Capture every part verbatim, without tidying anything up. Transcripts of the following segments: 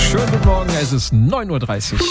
Schönen guten Morgen, es ist neun Uhr dreißig.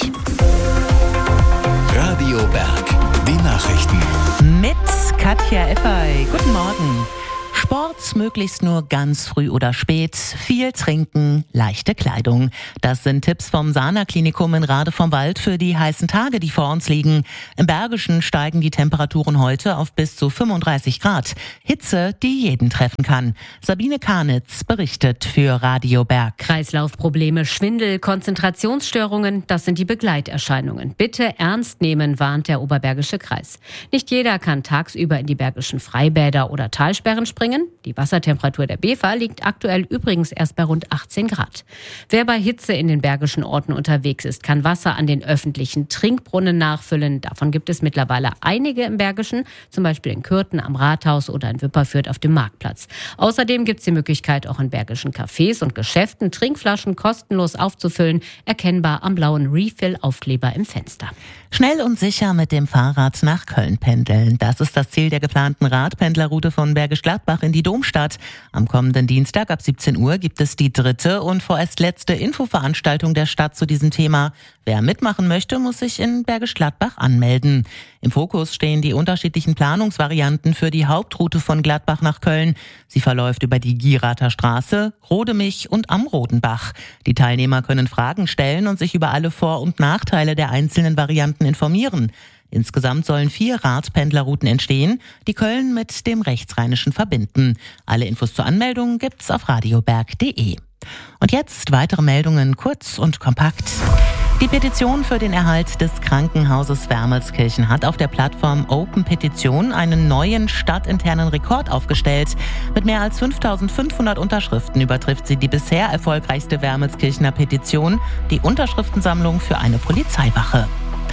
Radio Berg, die Nachrichten. Mit Katja Effey. Guten Morgen. Sport möglichst nur ganz früh oder spät, viel trinken, leichte Kleidung. Das sind Tipps vom Sana-Klinikum in Rade vom Wald für die heißen Tage, die vor uns liegen. Im Bergischen steigen die Temperaturen heute auf bis zu fünfunddreißig Grad. Hitze, die jeden treffen kann. Sabine Karnitz berichtet für Radio Berg. Kreislaufprobleme, Schwindel, Konzentrationsstörungen, das sind die Begleiterscheinungen. Bitte ernst nehmen, warnt der Oberbergische Kreis. Nicht jeder kann tagsüber in die bergischen Freibäder oder Talsperren springen. Die Wassertemperatur der Bever liegt aktuell übrigens erst bei rund achtzehn Grad. Wer bei Hitze in den bergischen Orten unterwegs ist, kann Wasser an den öffentlichen Trinkbrunnen nachfüllen. Davon gibt es mittlerweile einige im Bergischen, zum Beispiel in Kürten am Rathaus oder in Wipperfürth auf dem Marktplatz. Außerdem gibt es die Möglichkeit, auch in bergischen Cafés und Geschäften Trinkflaschen kostenlos aufzufüllen, erkennbar am blauen Refill-Aufkleber im Fenster. Schnell und sicher mit dem Fahrrad nach Köln pendeln. Das ist das Ziel der geplanten Radpendlerroute von Bergisch Gladbach in die Domstadt. Am kommenden Dienstag ab siebzehn Uhr gibt es die dritte und vorerst letzte Infoveranstaltung der Stadt zu diesem Thema. Wer mitmachen möchte, muss sich in Bergisch Gladbach anmelden. Im Fokus stehen die unterschiedlichen Planungsvarianten für die Hauptroute von Gladbach nach Köln. Sie verläuft über die Gierater Straße, Rodemich und am Rodenbach. Die Teilnehmer können Fragen stellen und sich über alle Vor- und Nachteile der einzelnen Varianten informieren. Insgesamt sollen vier Radpendlerrouten entstehen, die Köln mit dem Rechtsrheinischen verbinden. Alle Infos zur Anmeldung gibt's auf radioberg punkt de. Und jetzt weitere Meldungen kurz und kompakt. Die Petition für den Erhalt des Krankenhauses Wermelskirchen hat auf der Plattform Open Petition einen neuen stadtinternen Rekord aufgestellt. Mit mehr als fünftausendfünfhundert Unterschriften übertrifft sie die bisher erfolgreichste Wermelskirchener Petition, die Unterschriftensammlung für eine Polizeiwache.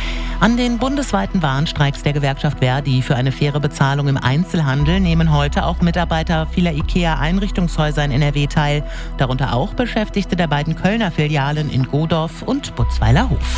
An den bundesweiten Warnstreiks der Gewerkschaft Verdi für eine faire Bezahlung im Einzelhandel nehmen heute auch Mitarbeiter vieler IKEA-Einrichtungshäuser in N R W teil, darunter auch Beschäftigte der beiden Kölner Filialen in Godorf und Butzweilerhof.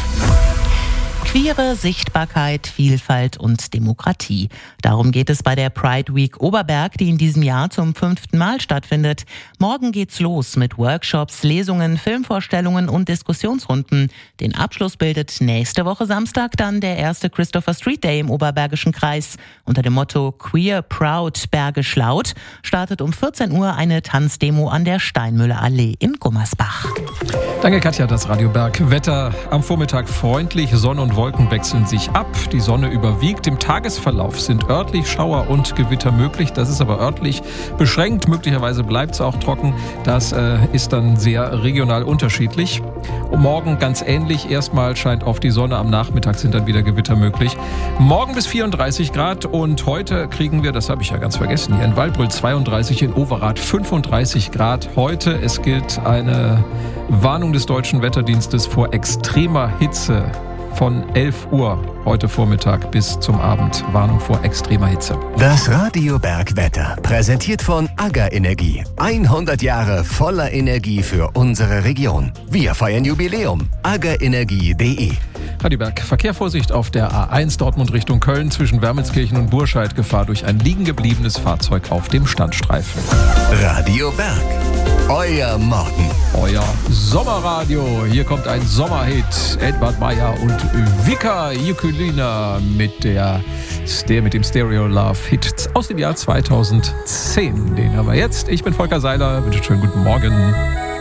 Queere Sichtbarkeit, Vielfalt und Demokratie. Darum geht es bei der Pride Week Oberberg, die in diesem Jahr zum fünften Mal stattfindet. Morgen geht's los mit Workshops, Lesungen, Filmvorstellungen und Diskussionsrunden. Den Abschluss bildet nächste Woche Samstag dann der erste Christopher Street Day im Oberbergischen Kreis. Unter dem Motto Queer Proud Bergisch Laut startet um vierzehn Uhr eine Tanzdemo an der Steinmüller Allee in Gummersbach. Danke Katja, das Radio Berg. Wetter am Vormittag freundlich, Sonne und Wolken wechseln sich ab. Die Sonne überwiegt. Im Tagesverlauf sind örtlich Schauer und Gewitter möglich. Das ist aber örtlich beschränkt. Möglicherweise bleibt es auch trocken. Das äh, ist dann sehr regional unterschiedlich. Und morgen ganz ähnlich. Erstmal scheint auf die Sonne. Am Nachmittag sind dann wieder Gewitter möglich. Morgen bis vierunddreißig Grad. Und heute kriegen wir, das habe ich ja ganz vergessen, hier in Waldbröl zweiunddreißig, in Overath fünfunddreißig Grad. Heute, es gilt eine Warnung des Deutschen Wetterdienstes vor extremer Hitze. Von elf Uhr heute Vormittag bis zum Abend. Warnung vor extremer Hitze. Das Radio Berg Wetter, präsentiert von AGA Energie. hundert Jahre voller Energie für unsere Region. Wir feiern Jubiläum. agaenergie punkt de. Radio Berg, Verkehr, Vorsicht auf der A eins Dortmund Richtung Köln zwischen Wermelskirchen und Burscheid. Gefahr durch ein liegen gebliebenes Fahrzeug auf dem Standstreifen. Radio Berg, euer Morgen. Euer Sommerradio. Hier kommt ein Sommerhit. Edward Meyer und Vika Jukulina mit, der, der, mit dem Stereo Love Hit aus dem Jahr zweitausendzehn. Den haben wir jetzt. Ich bin Volker Seiler. Wünsche einen schönen guten Morgen.